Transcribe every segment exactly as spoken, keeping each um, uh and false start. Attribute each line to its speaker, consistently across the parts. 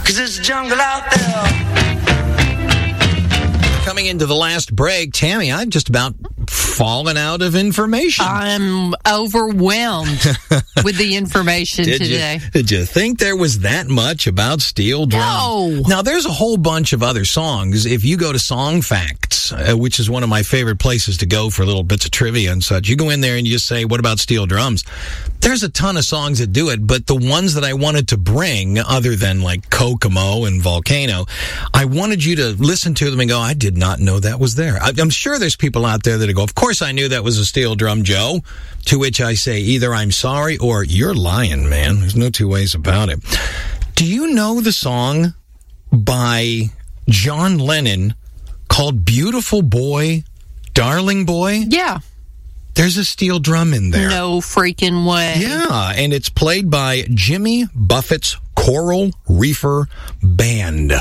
Speaker 1: 'cause it's jungle out there.
Speaker 2: Coming into the last break, Tammy, I've just about fallen out of information.
Speaker 3: I'm overwhelmed with the information
Speaker 2: did
Speaker 3: today.
Speaker 2: You, did you think there was that much about steel drum?
Speaker 3: No.
Speaker 2: Now, there's a whole bunch of other songs. If you go to Song Facts, uh, which is one of my favorite places to go for little bits of trivia and such, you go in there and you just say, what about steel drums? There's a ton of songs that do it, but the ones that I wanted to bring, other than like Kokomo and Volcano, I wanted you to listen to them and go, I did not know that was there. I, I'm sure there's people out there that go, of course I knew that was a steel drum, Joe. To which I say, either I'm sorry or you're lying, man. There's no two ways about it. Do you know the song by John Lennon called Beautiful Boy, Darling Boy?
Speaker 3: Yeah.
Speaker 2: There's a steel drum in there.
Speaker 3: No freaking way.
Speaker 2: Yeah, and it's played by Jimmy Buffett's Coral Reefer Band.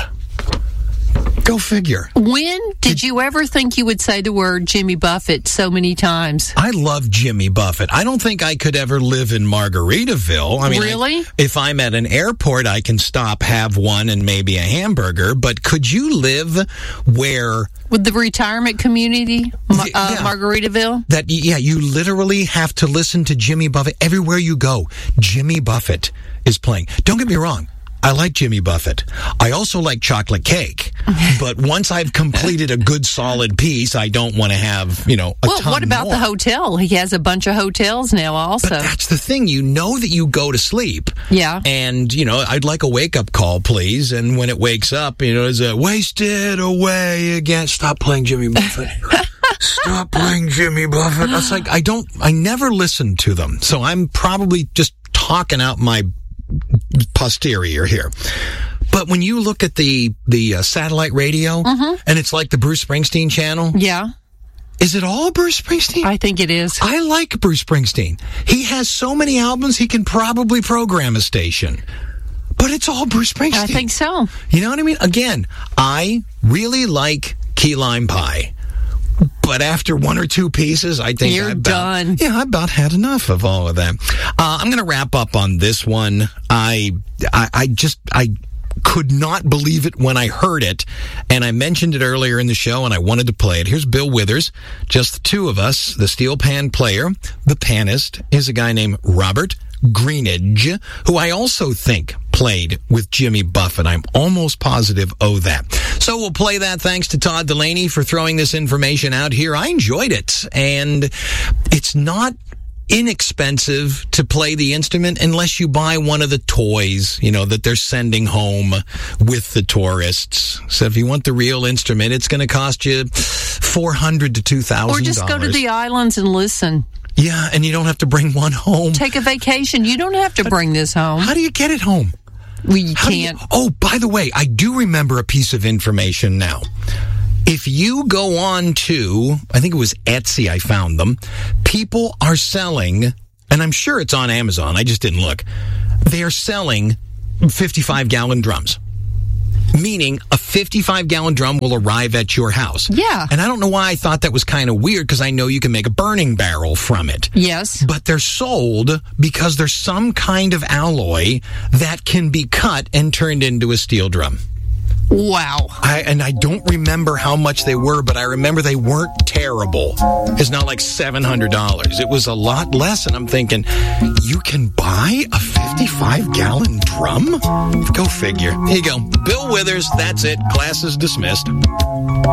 Speaker 2: Go figure.
Speaker 3: When did you ever think you would say the word Jimmy Buffett so many times?
Speaker 2: I love Jimmy Buffett. I don't think I could ever live in Margaritaville. I mean,
Speaker 3: really?
Speaker 2: I, if I'm at an airport, I can stop, have one, and maybe a hamburger. But could you live where...
Speaker 3: With the retirement community, uh,
Speaker 2: yeah,
Speaker 3: Margaritaville?
Speaker 2: That, yeah, you literally have to listen to Jimmy Buffett. Everywhere you go, Jimmy Buffett is playing. Don't get me wrong. I like Jimmy Buffett. I also like chocolate cake. But once I've completed a good solid piece, I don't want to have, you know, a
Speaker 3: well,
Speaker 2: ton
Speaker 3: what about
Speaker 2: more.
Speaker 3: the hotel? He has a bunch of hotels now also.
Speaker 2: But that's the thing. You know that you go to sleep.
Speaker 3: Yeah.
Speaker 2: And, you know, I'd like a wake-up call, please. And when it wakes up, you know, it's a wasted away again. Stop playing Jimmy Buffett. Stop playing Jimmy Buffett. It's like, I don't, I never listen to them. So I'm probably just talking out my posterior here. But when you look at the the uh, satellite radio, mm-hmm. and it's like the Bruce Springsteen channel,
Speaker 3: yeah,
Speaker 2: is it all Bruce Springsteen?
Speaker 3: I think it is.
Speaker 2: I like Bruce Springsteen. He has so many albums he can probably program a station. But it's all Bruce Springsteen.
Speaker 3: I think so.
Speaker 2: You know what I mean? Again, I really like Key Lime Pie. But after one or two pieces, I think
Speaker 3: You're
Speaker 2: I about,
Speaker 3: done.
Speaker 2: Yeah, I about had enough of all of that. Uh, I'm going to wrap up on this one. I, I, I just, I could not believe it when I heard it, and I mentioned it earlier in the show, and I wanted to play it. Here's Bill Withers, just the two of us. The steel pan player, the panist, is a guy named Robert Greenidge, who I also think played with Jimmy Buffett. I'm almost positive of that. So we'll play that. Thanks to Todd Delaney for throwing this information out here. I enjoyed it, and it's not inexpensive to play the instrument unless you buy one of the toys, you know, that they're sending home with the tourists. So if you want the real instrument, it's going to cost you four hundred dollars to two thousand dollars.
Speaker 3: Or just go to the islands and listen.
Speaker 2: Yeah, and you don't have to bring one home.
Speaker 3: Take a vacation. You don't have to bring this home.
Speaker 2: How do you get it home?
Speaker 3: We
Speaker 2: How
Speaker 3: can't.
Speaker 2: You, oh, by the way, I do remember a piece of information now. If you go on to, I think it was Etsy, I found them, people are selling, and I'm sure it's on Amazon, I just didn't look, they're selling fifty-five gallon drums. Meaning a fifty-five gallon drum will arrive at your house.
Speaker 3: Yeah.
Speaker 2: And I don't know why I thought that was kind of weird, because I know you can make a burning barrel from it.
Speaker 3: Yes.
Speaker 2: But they're sold because there's some kind of alloy that can be cut and turned into a steel drum.
Speaker 3: Wow.
Speaker 2: I, and I don't remember how much they were, but I remember they weren't terrible. It's not like seven hundred dollars. It was a lot less, and I'm thinking, you can buy a fifty-five gallon drum? Go figure. Here you go. Bill Withers, that's it. Class is dismissed.